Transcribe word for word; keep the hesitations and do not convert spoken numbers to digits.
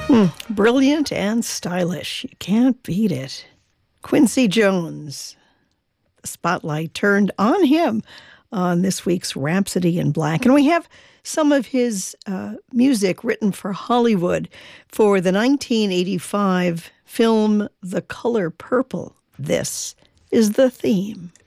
Hmm, brilliant and stylish. You can't beat it. Quincy Jones. The spotlight turned on him on this week's Rhapsody in Black. And we have some of his uh, music written for Hollywood for the nineteen eighty-five film The Color Purple. This is the theme.